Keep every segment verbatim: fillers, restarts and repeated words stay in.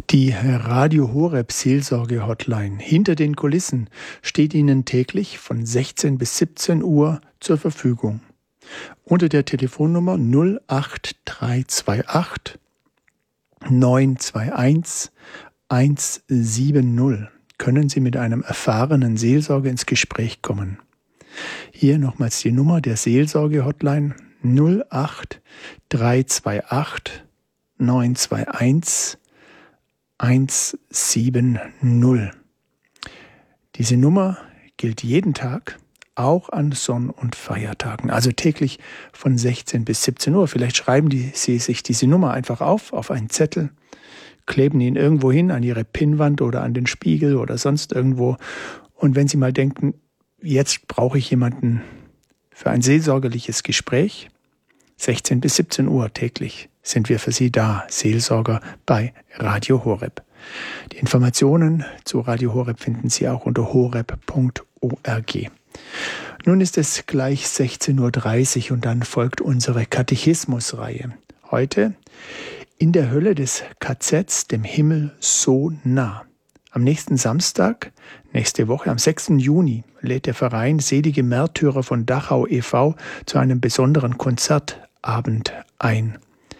Die Radio Horeb Seelsorge Hotline hinter den Kulissen steht Ihnen täglich von sechzehn bis siebzehn Uhr zur Verfügung. Unter der Telefonnummer null acht drei zwei acht neun zwei eins eins sieben null können Sie mit einem erfahrenen Seelsorger ins Gespräch kommen. Hier nochmals die Nummer der Seelsorge Hotline null acht drei zwei acht neun zwei eins eins sieben null. Diese Nummer gilt jeden Tag, auch an Sonn- und Feiertagen, also täglich von sechzehn bis siebzehn Uhr. Vielleicht schreiben die, Sie sich diese Nummer einfach auf, auf einen Zettel, kleben ihn irgendwo hin, an Ihre Pinnwand oder an den Spiegel oder sonst irgendwo. Und wenn Sie mal denken, jetzt brauche ich jemanden für ein seelsorgerliches Gespräch, sechzehn bis siebzehn Uhr täglich sind wir für Sie da, Seelsorger bei Radio Horeb. Die Informationen zu Radio Horeb finden Sie auch unter horeb punkt org. Nun ist es gleich sechzehn Uhr dreißig und dann folgt unsere Katechismusreihe. Heute in der Hölle des K Zs, dem Himmel so nah. Am nächsten Samstag, nächste Woche, am sechsten Juni, lädt der Verein Selige Märtyrer von Dachau e V zu einem besonderen Konzertabend ein.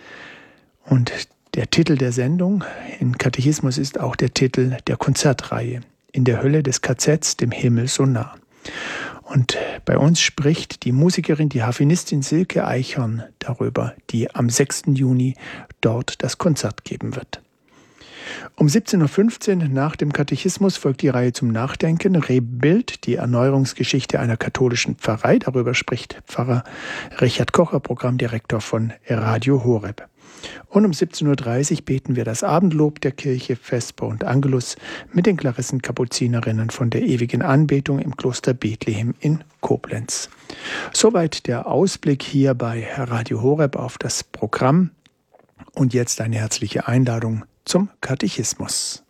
Und der Titel der Sendung in Katechismus ist auch der Titel der Konzertreihe. In der Hölle des K Zs, dem Himmel so nah. Und bei uns spricht die Musikerin, die Harfenistin Silke Eichhorn darüber, die am sechsten Juni dort das Konzert geben wird. Um siebzehn Uhr fünfzehn nach dem Katechismus folgt die Reihe zum Nachdenken, Rebild, die Erneuerungsgeschichte einer katholischen Pfarrei. Darüber spricht Pfarrer Richard Kocher, Programmdirektor von Radio Horeb. Und um siebzehn Uhr dreißig beten wir das Abendlob der Kirche Vesper und Angelus mit den Klarissenkapuzinerinnen von der ewigen Anbetung im Kloster Bethlehem in Koblenz. Soweit der Ausblick hier bei Radio Horeb auf das Programm. Und jetzt eine herzliche Einladung zum Katechismus.